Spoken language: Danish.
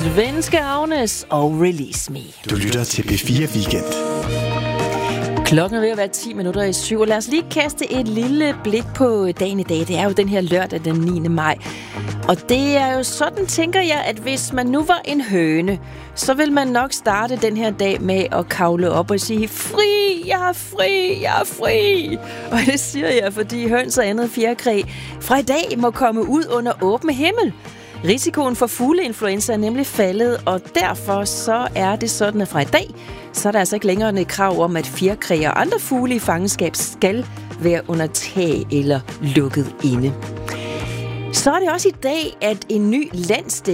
Svenske Agnes og Release Me. Du lytter til P4 Weekend. Klokken er ved at være 7:10. Lad os lige kaste et lille blik på dagen i dag. Det er jo den her lørdag den 9. maj. Og det er jo sådan, tænker jeg, at hvis man nu var en høne, så vil man nok starte den her dag med at kavle op og sige, fri, jeg er fri, jeg er fri. Og det siger jeg, fordi høns og andet fjerkræ fra i dag må komme ud under åben himmel. Risikoen for fugleinfluenza er nemlig faldet, og derfor så er det sådan, at fra i dag, så er der altså ikke længere et krav om, at fjerkræ og andre fugle i fangenskab skal være under tag eller lukket inde. Så er det også i dag, at en ny landsdækkende